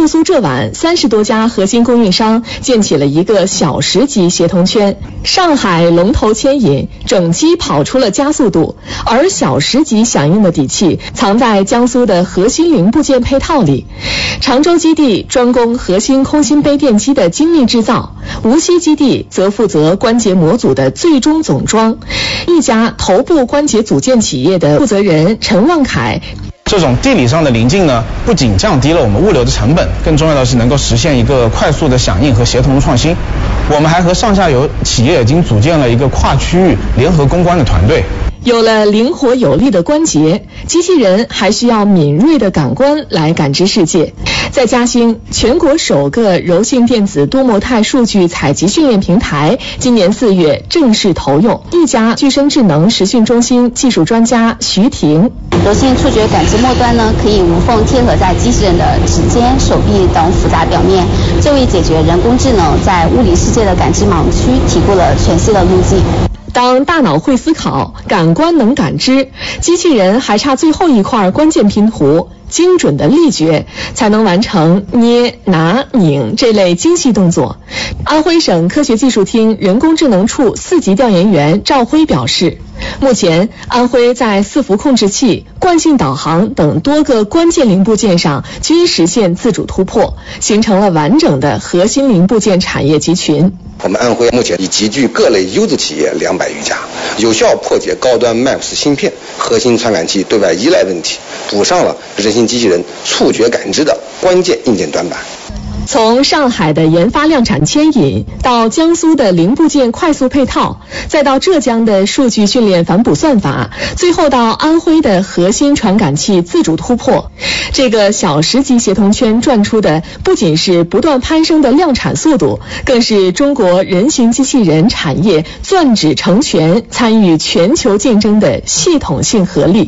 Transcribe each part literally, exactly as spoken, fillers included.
住苏浙皖三十多家核心供应商建起了一个小时级协同圈，上海龙头牵引，整机跑出了加速度，而小时级响应的底气藏在江苏的核心零部件配套里。常州基地专攻核心空心杯电机的精密制造，无锡基地则负责关节模组的最终总装。一家头部关节组件企业的负责人陈望凯， 这种地理上的临近呢，不仅降低了我们物流的成本，更重要的是能够实现一个快速的响应和协同的创新。我们还和上下游企业已经组建了一个跨区域联合攻关的团队。 有了灵活有力的关节，机器人还需要敏锐的感官来感知世界。在嘉兴，全国首个柔性电子多模态数据采集训练平台今年四月正式投用。一家具生智能实训中心技术专家徐婷， 柔性触觉感知末端呢，可以无缝贴合在机器人的指尖、手臂等复杂表面，这为解决人工智能在物理世界的感知盲区提供了全新的路径。 当大脑会思考，感官能感知，机器人还差最后一块关键拼图，精准的力觉，才能完成捏、拿、拧这类精细动作。安徽省科学技术厅人工智能处四级调研员赵辉表示，目前安徽在伺服控制器、惯性导航等多个关键零部件上均实现自主突破，形成了完整的核心零部件产业集群。 我们安徽目前已集聚各类优质企业两百余家，有效破解高端 M A X 芯片、核心传感器对外依赖问题，补上了人形机器人触觉感知的关键硬件短板。 从上海的研发量产牵引，到江苏的零部件快速配套，再到浙江的数据训练反哺算法，最后到安徽的核心传感器自主突破，这个小时级协同圈转出的不仅是不断攀升的量产速度，更是中国人形机器人产业钻指成全、参与全球竞争的系统性合力。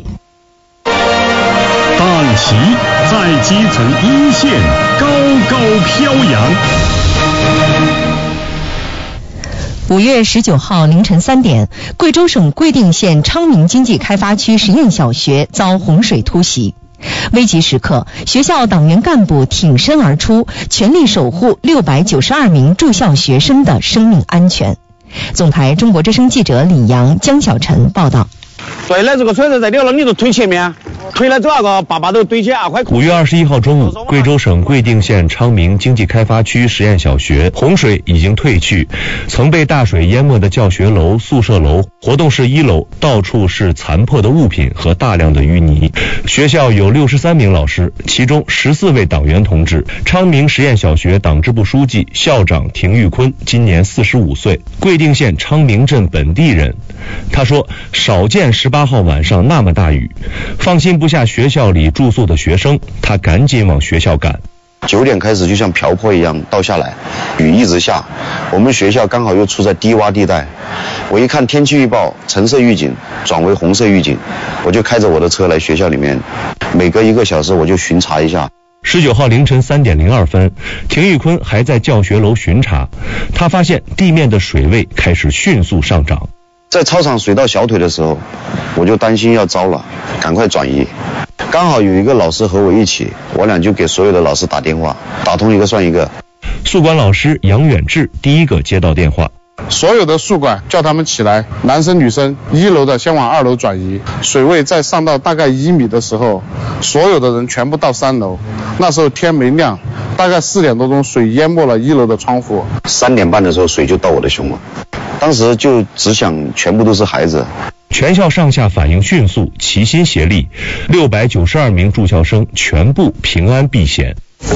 党旗在基层一线高高飘扬。 五月十九号凌晨三点，贵州省贵定县昌明经济开发区实验小学遭洪水突袭。危急时刻，学校党员干部挺身而出，全力守护六百九十二名住校学生的生命安全。总台中国之声记者李阳、江小晨报道。 对了，这个车子在掉了，你就推前面，推了这个爸爸都堆起啊！快！ 五月二十一号中午，贵州省贵定县昌明经济开发区实验小学洪水已经退去，曾被大水淹没的教学楼、宿舍楼、活动室一楼到处是残破的物品和大量的淤泥。学校有六十三名老师，其中十四位党员同志。昌明实验小学党支部书记、校长廷玉坤今年四十五岁，贵定县昌明镇本地人。他说，少见十八号晚上那么大雨，放心不下学校里住宿的学生，他赶紧往学校赶。 九点开始就像瓢泼一样倒下来，雨一直下，我们学校刚好又处在低洼地带。我一看天气预报，橙色预警转为红色预警，我就开着我的车来学校里面，每隔一个小时我就巡查一下。 十九号凌晨三点零二分，廷玉坤还在教学楼巡查，他发现地面的水位开始迅速上涨。 在操场水到小腿的时候，我就担心要糟了，赶快转移。刚好有一个老师和我一起，我俩就给所有的老师打电话，打通一个算一个。 宿管老师杨远志第一个接到电话， 所有的宿管叫他们起来，男生女生，一楼的先往二楼转移，水位再上到大概一米的时候，所有的人全部到三楼。那时候天没亮，大概四点多钟，水淹没了一楼的窗户。 三点半的时候，水就到我的胸了。当时就只想全部都是孩子。 全校上下反应迅速，齐心协力，六百九十二名住校生全部平安避险。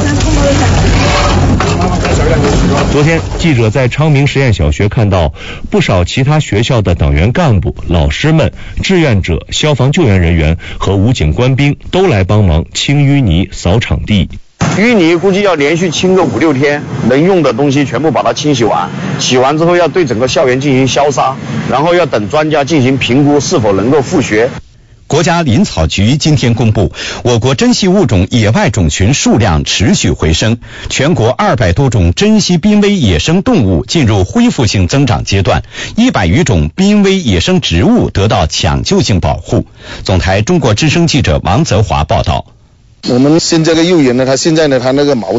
昨天，记者在昌明实验小学看到不少其他学校的党员干部、老师们、志愿者、消防救援人员和武警官兵都来帮忙清淤泥、扫场地。 淤泥估计要连续清个五六天，能用的东西全部把它清洗完，洗完之后要对整个校园进行消杀，然后要等专家进行评估是否能够复学。 国家林草局今天公布，我国珍稀物种野外种群数量持续回升，全国二百多种珍稀濒危野生动物进入恢复性增长阶段，一百余种濒危野生植物得到抢救性保护。总台中国之声记者王泽华报道。 我们现在的幼园呢，它现在呢，它那个毛